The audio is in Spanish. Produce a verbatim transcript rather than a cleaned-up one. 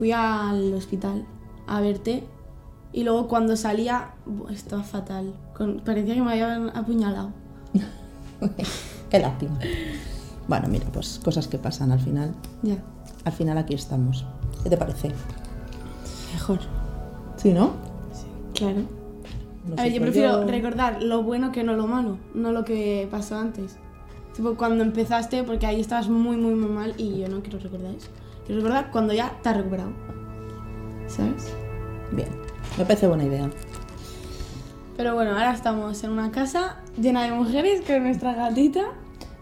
Fui al hospital a verte y luego cuando salía, buah, estaba fatal. Con, parecía que me habían apuñalado. Qué lástima. Bueno, mira, pues cosas que pasan al final. Ya. Al final aquí estamos. ¿Qué te parece? Mejor. ¿Sí, no? Sí, claro. No A sé, ver, yo pues prefiero recordar lo bueno que no lo malo, no lo que pasó antes. Tipo, cuando empezaste, porque ahí estabas muy, muy, muy mal y yo no quiero recordar eso. Quiero recordar cuando ya te has recuperado. ¿Sabes? Bien, me parece buena idea. Pero bueno, ahora estamos en una casa llena de mujeres con nuestra gatita.